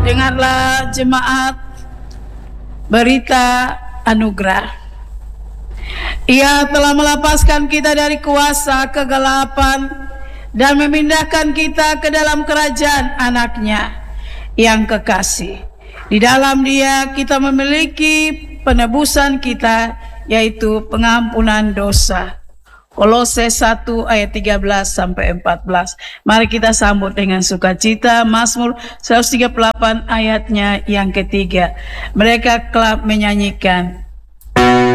Dengarlah jemaat berita anugerah. Ia telah melepaskan kita dari kuasa kegelapan dan memindahkan kita ke dalam kerajaan anaknya yang kekasih. Di dalam Dia kita memiliki penebusan kita, yaitu pengampunan dosa. Kolose 1 ayat 13 sampai 14. Mari kita sambut dengan sukacita Mazmur 138 ayatnya yang ketiga. Mereka kelak menyanyikan,